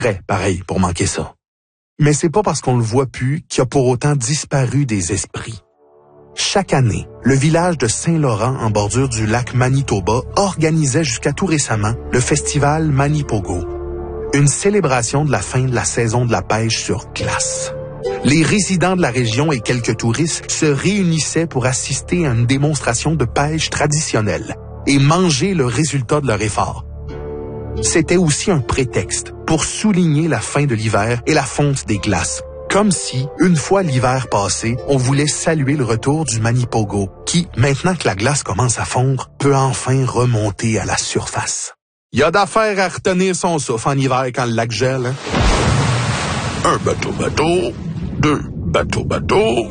pareil pour manquer ça. Mais c'est pas parce qu'on le voit plus qu'il a pour autant disparu des esprits. Chaque année, le village de Saint-Laurent, en bordure du lac Manitoba, organisait jusqu'à tout récemment le festival Manipogo, une célébration de la fin de la saison de la pêche sur glace. Les résidents de la région et quelques touristes se réunissaient pour assister à une démonstration de pêche traditionnelle et manger le résultat de leur effort. C'était aussi un prétexte pour souligner la fin de l'hiver et la fonte des glaces, comme si, une fois l'hiver passé, on voulait saluer le retour du Manipogo, qui, maintenant que la glace commence à fondre, peut enfin remonter à la surface. Il y a d'affaires à retenir son souffle en hiver quand le lac gèle, hein? Un bateau, 2 bateaux.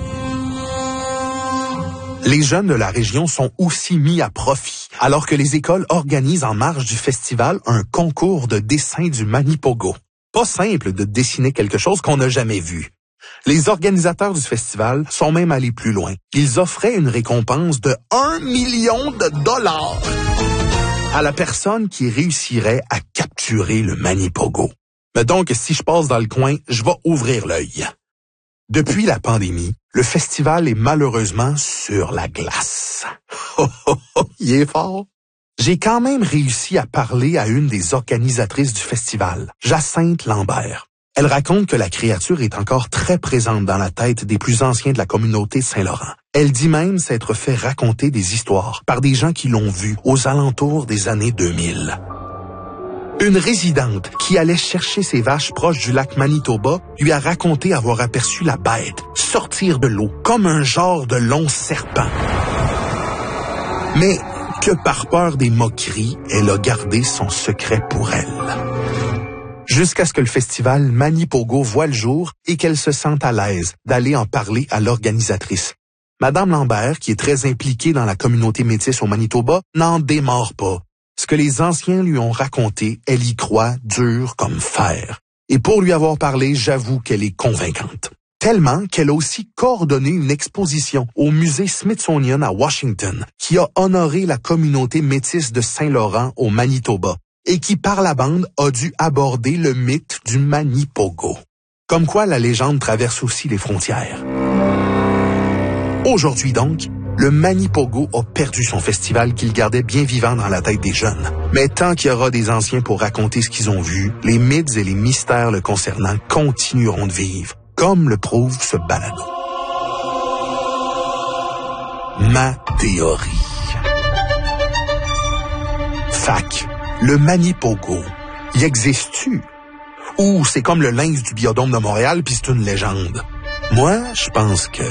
Les jeunes de la région sont aussi mis à profit, alors que les écoles organisent en marge du festival un concours de dessin du Manipogo. Pas simple de dessiner quelque chose qu'on n'a jamais vu. Les organisateurs du festival sont même allés plus loin. Ils offraient une récompense de 1 million de dollars à la personne qui réussirait à capturer le Manipogo. Mais donc, si je passe dans le coin, je vais ouvrir l'œil. Depuis la pandémie, le festival est malheureusement sur la glace. Il est fort. J'ai quand même réussi à parler à une des organisatrices du festival, Jacinthe Lambert. Elle raconte que la créature est encore très présente dans la tête des plus anciens de la communauté de Saint-Laurent. Elle dit même s'être fait raconter des histoires par des gens qui l'ont vue aux alentours des années 2000. Une résidente qui allait chercher ses vaches proches du lac Manitoba lui a raconté avoir aperçu la bête sortir de l'eau comme un genre de long serpent. Mais que par peur des moqueries, elle a gardé son secret pour elle. Jusqu'à ce que le festival Manipogo voit le jour et qu'elle se sente à l'aise d'aller en parler à l'organisatrice. Madame Lambert, qui est très impliquée dans la communauté métisse au Manitoba, n'en démord pas. Ce que les anciens lui ont raconté, elle y croit dur comme fer. Et pour lui avoir parlé, j'avoue qu'elle est convaincante. Tellement qu'elle a aussi coordonné une exposition au musée Smithsonian à Washington, qui a honoré la communauté métisse de Saint-Laurent au Manitoba, et qui par la bande a dû aborder le mythe du Manipogo. Comme quoi la légende traverse aussi les frontières. Aujourd'hui donc, le Manipogo a perdu son festival qu'il gardait bien vivant dans la tête des jeunes. Mais tant qu'il y aura des anciens pour raconter ce qu'ils ont vu, les mythes et les mystères le concernant continueront de vivre, comme le prouve ce balado. Ma théorie. Fac, le Manipogo, y existe-tu? Ou c'est comme le lynx du Biodôme de Montréal puis c'est une légende? Moi, je pense que...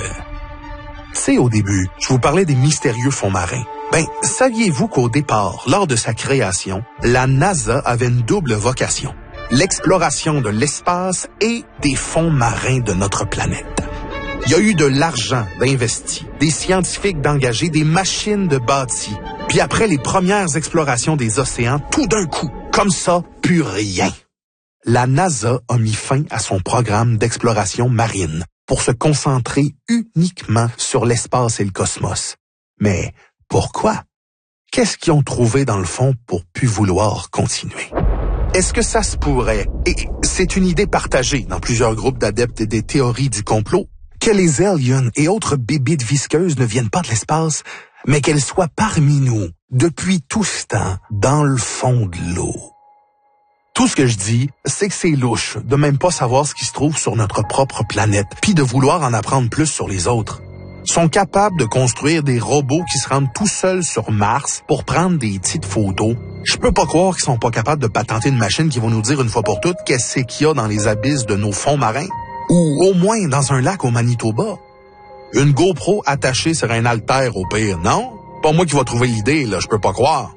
Tu sais, au début, je vous parlais des mystérieux fonds marins. Saviez-vous qu'au départ, lors de sa création, la NASA avait une double vocation? L'exploration de l'espace et des fonds marins de notre planète. Il y a eu de l'argent d'investi, des scientifiques d'engagés, des machines de bâtis. Puis après les premières explorations des océans, tout d'un coup, comme ça, plus rien. La NASA a mis fin à son programme d'exploration marine pour se concentrer uniquement sur l'espace et le cosmos. Mais pourquoi? Qu'est-ce qu'ils ont trouvé dans le fond pour plus vouloir continuer? Est-ce que ça se pourrait, et c'est une idée partagée dans plusieurs groupes d'adeptes des théories du complot, que les aliens et autres bébites visqueuses ne viennent pas de l'espace, mais qu'elles soient parmi nous, depuis tout ce temps, dans le fond de l'eau? Tout ce que je dis, c'est que c'est louche de même pas savoir ce qui se trouve sur notre propre planète, puis de vouloir en apprendre plus sur les autres. Ils sont capables de construire des robots qui se rendent tout seuls sur Mars pour prendre des petites photos. Je peux pas croire qu'ils sont pas capables de patenter une machine qui va nous dire une fois pour toutes qu'est-ce qu'il y a dans les abysses de nos fonds marins. Ou au moins dans un lac au Manitoba. Une GoPro attachée sur un haltère au pire, non? Pas moi qui va trouver l'idée, là, je peux pas croire.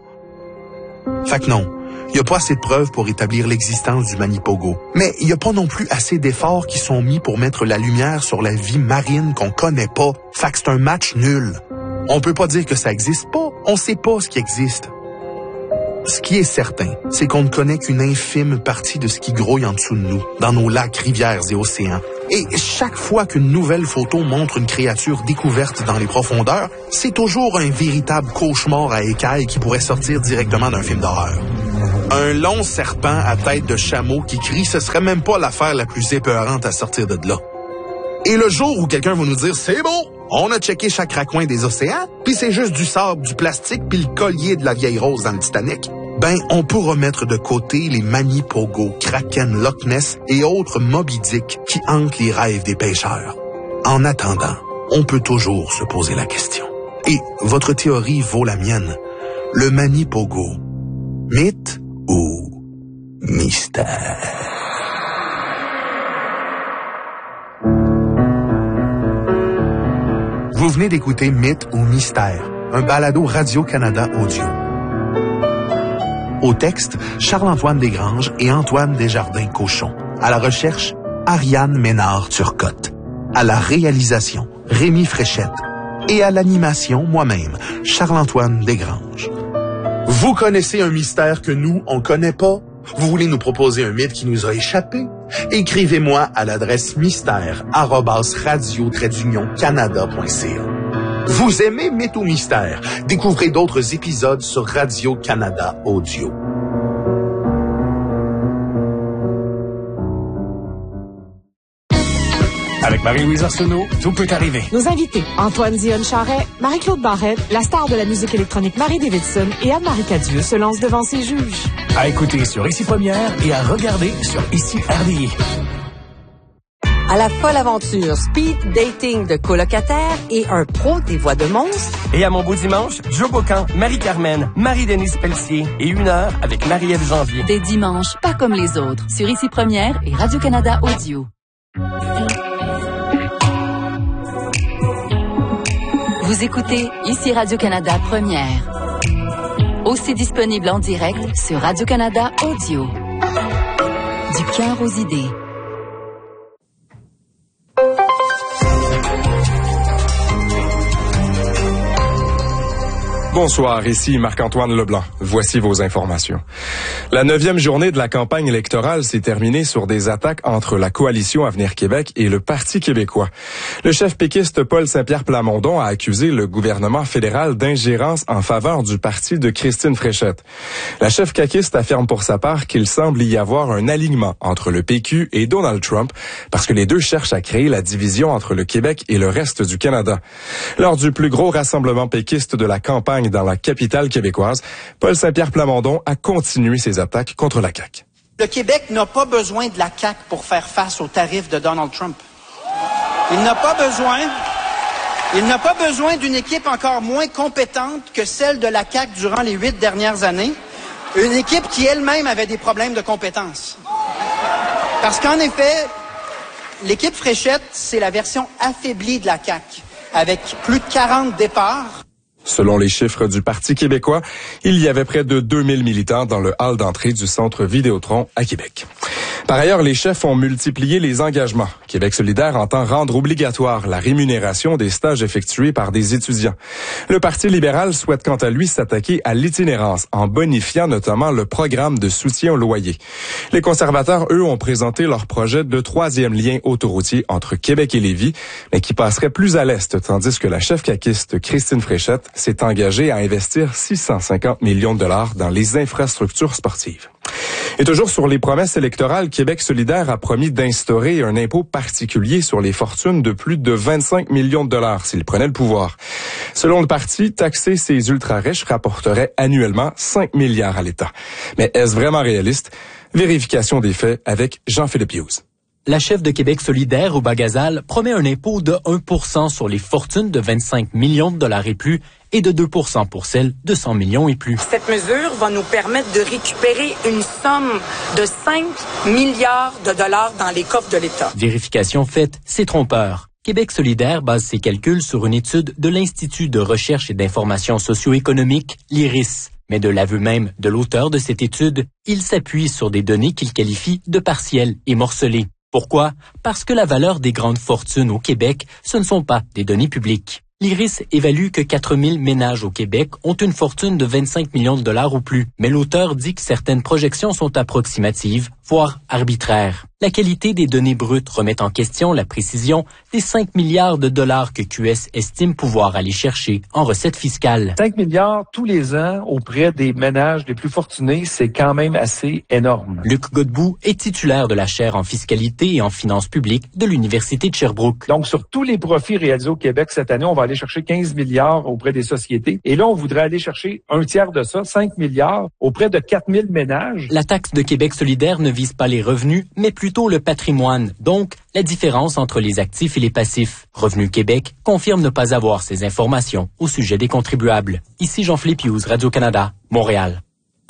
Fait que non. Il n'y a pas assez de preuves pour établir l'existence du Manipogo. Mais il n'y a pas non plus assez d'efforts qui sont mis pour mettre la lumière sur la vie marine qu'on connaît pas. Fait que c'est un match nul. On peut pas dire que ça existe pas. On sait pas ce qui existe. Ce qui est certain, c'est qu'on ne connaît qu'une infime partie de ce qui grouille en dessous de nous, dans nos lacs, rivières et océans. Et chaque fois qu'une nouvelle photo montre une créature découverte dans les profondeurs, c'est toujours un véritable cauchemar à écailles qui pourrait sortir directement d'un film d'horreur. Un long serpent à tête de chameau qui crie, ce serait même pas l'affaire la plus épeurante à sortir de là. Et le jour où quelqu'un va nous dire « C'est beau! On a checké chaque raccoin des océans, puis c'est juste du sable, du plastique, puis le collier de la vieille rose dans le Titanic », ben, on pourra mettre de côté les Manipogo, Kraken, Loch Ness et autres Moby Dick qui hantent les rêves des pêcheurs. En attendant, on peut toujours se poser la question. Et votre théorie vaut la mienne. Le Manipogo, mythe ou mystère? Vous venez d'écouter Mythe ou Mystère, un balado Radio-Canada audio. Au texte, Charles-Antoine Desgranges et Antoine Desjardins-Cochon. À la recherche, Ariane Ménard-Turcotte. À la réalisation, Rémi Fréchette. Et à l'animation, moi-même, Charles-Antoine Desgranges. Vous connaissez un mystère que nous, on connaît pas? Vous voulez nous proposer un mythe qui nous a échappé? Écrivez-moi à l'adresse mystère@radio-canada.ca. Vous aimez Mythe ou Mystère? Découvrez d'autres épisodes sur Radio-Canada Audio. Avec Marie-Louise Arsenault, tout peut arriver. Nos invités, Antoine Dionne-Charret, Marie-Claude Barrette, la star de la musique électronique Marie Davidson et Anne-Marie Cadieux se lancent devant ses juges. À écouter sur Ici Première et à regarder sur Ici RDI. À la folle aventure speed dating de colocataires et un pro des voix de monstres. Et à mon beau dimanche, Joe Bocan, Marie-Carmen, Marie-Denise Pelletier et 1 heure avec Marie-Ève Janvier. Des dimanches, pas comme les autres, sur Ici Première et Radio-Canada Audio. Vous écoutez Ici Radio-Canada Première. Aussi disponible en direct sur Radio-Canada Audio. Du cœur aux idées. Bonsoir, ici Marc-Antoine Leblanc. Voici vos informations. La 9e journée de la campagne électorale s'est terminée sur des attaques entre la Coalition Avenir Québec et le Parti québécois. Le chef péquiste Paul Saint-Pierre Plamondon a accusé le gouvernement fédéral d'ingérence en faveur du parti de Christine Fréchette. La chef caquiste affirme pour sa part qu'il semble y avoir un alignement entre le PQ et Donald Trump parce que les deux cherchent à créer la division entre le Québec et le reste du Canada. Lors du plus gros rassemblement péquiste de la campagne dans la capitale québécoise, Paul Saint-Pierre Plamondon a continué ses attaques contre la CAQ. Le Québec n'a pas besoin de la CAQ pour faire face aux tarifs de Donald Trump. Il n'a pas besoin d'une équipe encore moins compétente que celle de la CAQ durant les 8 dernières années. Une équipe qui elle-même avait des problèmes de compétences. Parce qu'en effet, l'équipe Fréchette, c'est la version affaiblie de la CAQ, avec plus de 40 départs. Selon les chiffres du Parti québécois, il y avait près de 2000 militants dans le hall d'entrée du centre Vidéotron à Québec. Par ailleurs, les chefs ont multiplié les engagements. Québec solidaire entend rendre obligatoire la rémunération des stages effectués par des étudiants. Le Parti libéral souhaite quant à lui s'attaquer à l'itinérance en bonifiant notamment le programme de soutien au loyer. Les conservateurs, eux, ont présenté leur projet de 3e lien autoroutier entre Québec et Lévis, mais qui passerait plus à l'est, tandis que la chef caquiste Christine Fréchette s'est engagée à investir 650 millions de dollars dans les infrastructures sportives. Et toujours sur les promesses électorales, Québec solidaire a promis d'instaurer un impôt particulier sur les fortunes de plus de 25 millions de dollars s'il prenait le pouvoir. Selon le parti, taxer ces ultra-riches rapporterait annuellement 5 milliards à l'État. Mais est-ce vraiment réaliste? Vérification des faits avec Jean-Philippe Hughes. La chef de Québec solidaire, Ouba Ghazal, promet un impôt de 1% sur les fortunes de 25 millions de dollars et plus et de 2% pour celles de 100 millions et plus. Cette mesure va nous permettre de récupérer une somme de 5 milliards de dollars dans les coffres de l'État. Vérification faite, c'est trompeur. Québec solidaire base ses calculs sur une étude de l'Institut de recherche et d'information socio-économique, l'IRIS. Mais de l'aveu même de l'auteur de cette étude, il s'appuie sur des données qu'il qualifie de partielles et morcelées. Pourquoi? Parce que la valeur des grandes fortunes au Québec, ce ne sont pas des données publiques. L'IRIS évalue que 4000 ménages au Québec ont une fortune de 25 millions de dollars ou plus. Mais l'auteur dit que certaines projections sont approximatives, voire arbitraire. La qualité des données brutes remet en question la précision des 5 milliards de dollars que QS estime pouvoir aller chercher en recettes fiscales. 5 milliards tous les ans auprès des ménages les plus fortunés, c'est quand même assez énorme. Luc Godbout est titulaire de la chaire en fiscalité et en finances publiques de l'Université de Sherbrooke. Donc, sur tous les profits réalisés au Québec cette année, on va aller chercher 15 milliards auprès des sociétés. Et là, on voudrait aller chercher un tiers de ça, 5 milliards, auprès de 4000 ménages. La taxe de Québec solidaire ne vise pas les revenus, mais plutôt le patrimoine, donc la différence entre les actifs et les passifs. Revenu Québec confirme ne pas avoir ces informations au sujet des contribuables. Ici Jean-Philippe Hughes, Radio-Canada, Montréal.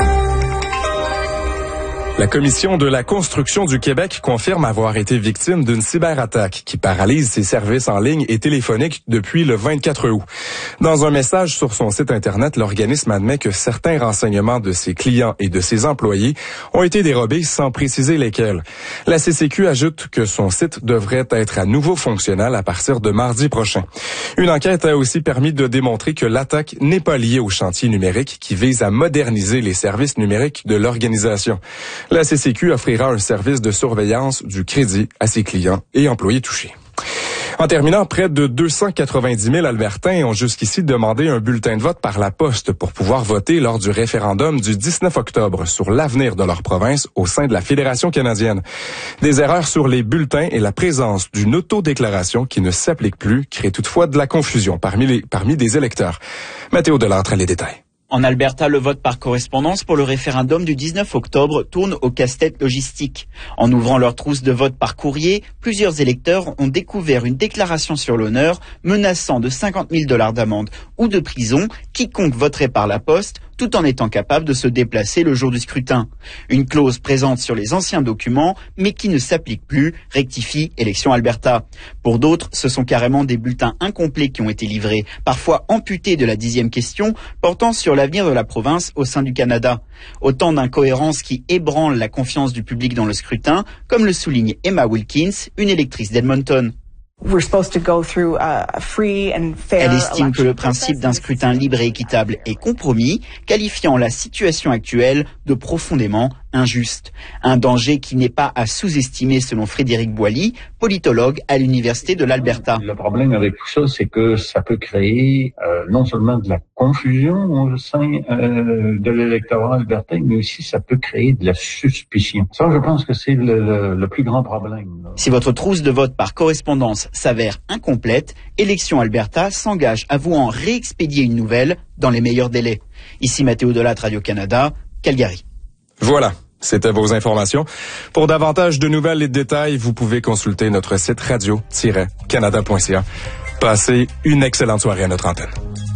La Commission de la construction du Québec confirme avoir été victime d'une cyberattaque qui paralyse ses services en ligne et téléphoniques depuis le 24 août. Dans un message sur son site Internet, l'organisme admet que certains renseignements de ses clients et de ses employés ont été dérobés sans préciser lesquels. La CCQ ajoute que son site devrait être à nouveau fonctionnel à partir de mardi prochain. Une enquête a aussi permis de démontrer que l'attaque n'est pas liée au chantier numérique qui vise à moderniser les services numériques de l'organisation. La CCQ offrira un service de surveillance du crédit à ses clients et employés touchés. En terminant, près de 290 000 Albertains ont jusqu'ici demandé un bulletin de vote par la poste pour pouvoir voter lors du référendum du 19 octobre sur l'avenir de leur province au sein de la Fédération canadienne. Des erreurs sur les bulletins et la présence d'une autodéclaration qui ne s'applique plus créent toutefois de la confusion parmi des électeurs. Mathéo Delattre a les détails. En Alberta, le vote par correspondance pour le référendum du 19 octobre tourne au casse-tête logistique. En ouvrant leur trousse de vote par courrier, plusieurs électeurs ont découvert une déclaration sur l'honneur menaçant de 50 000 $ d'amende ou de prison quiconque voterait par la poste tout en étant capable de se déplacer le jour du scrutin. Une clause présente sur les anciens documents, mais qui ne s'applique plus, rectifie Élections Alberta. Pour d'autres, ce sont carrément des bulletins incomplets qui ont été livrés, parfois amputés de la 10e question, portant sur l'avenir de la province au sein du Canada. Autant d'incohérences qui ébranlent la confiance du public dans le scrutin, comme le souligne Emma Wilkins, une électrice d'Edmonton. Elle estime que le principe d'un scrutin libre et équitable est compromis, qualifiant la situation actuelle de profondément injuste. Un danger qui n'est pas à sous-estimer selon Frédéric Boilly, politologue à l'Université de l'Alberta. Le problème avec tout ça, c'est que ça peut créer non seulement de la confusion au sein de l'électorat albertain, mais aussi ça peut créer de la suspicion. Ça, je pense que c'est le plus grand problème. Si votre trousse de vote par correspondance s'avère incomplète, Élections Alberta s'engage à vous en réexpédier une nouvelle dans les meilleurs délais. Ici Mathéo Delattre, Radio-Canada, Calgary. Voilà, c'était vos informations. Pour davantage de nouvelles et de détails, vous pouvez consulter notre site radio-canada.ca. Passez une excellente soirée à notre antenne.